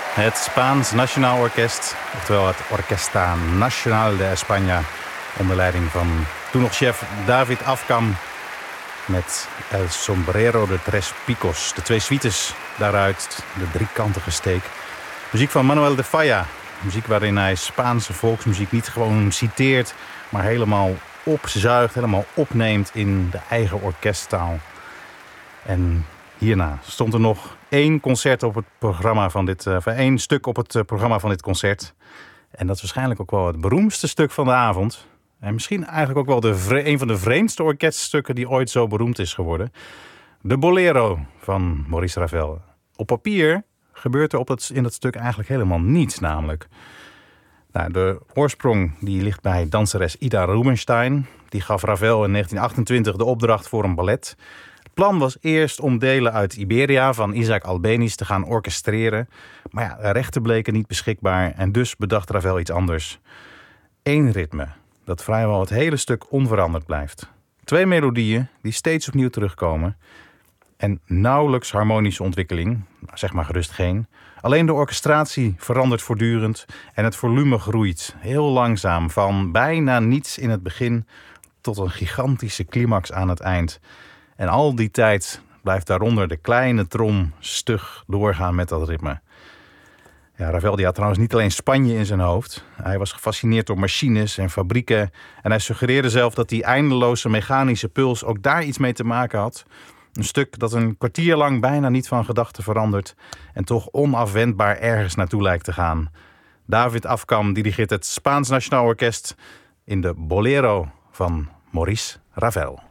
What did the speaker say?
Het Spaans Nationaal Orkest, oftewel het Orquesta Nacional de España, onder leiding van toen nog chef David Afkam met El Sombrero de Tres Picos. De 2 suites daaruit, de driekantige steek. Muziek van Manuel de Falla. Muziek waarin hij Spaanse volksmuziek niet gewoon citeert, maar helemaal opzuigt, helemaal opneemt in de eigen orkesttaal. En hierna stond er nog 1 concert op het programma van dit, 1 stuk op het programma van dit concert. En dat is waarschijnlijk ook wel het beroemdste stuk van de avond. En misschien eigenlijk ook wel een van de vreemdste orkeststukken die ooit zo beroemd is geworden. De Bolero van Maurice Ravel. Op papier gebeurt er in dat stuk eigenlijk helemaal niets namelijk. Nou, de oorsprong die ligt bij danseres Ida Rubinstein. Die gaf Ravel in 1928 de opdracht voor een ballet. Het plan was eerst om delen uit Iberia van Isaac Albéniz te gaan orchestreren. Maar ja, de rechten bleken niet beschikbaar en dus bedacht Ravel iets anders. 1 ritme, dat vrijwel het hele stuk onveranderd blijft. 2 melodieën die steeds opnieuw terugkomen. En nauwelijks harmonische ontwikkeling, zeg maar gerust geen. Alleen de orchestratie verandert voortdurend en het volume groeit heel langzaam van bijna niets in het begin tot een gigantische climax aan het eind. En al die tijd blijft daaronder de kleine trom stug doorgaan met dat ritme. Ja, Ravel die had trouwens niet alleen Spanje in zijn hoofd. Hij was gefascineerd door machines en fabrieken. En hij suggereerde zelf dat die eindeloze mechanische puls ook daar iets mee te maken had. Een stuk dat een kwartier lang bijna niet van gedachten verandert en toch onafwendbaar ergens naartoe lijkt te gaan. David Afkam dirigeert het Spaans Nationaal Orkest in de Bolero van Maurice Ravel.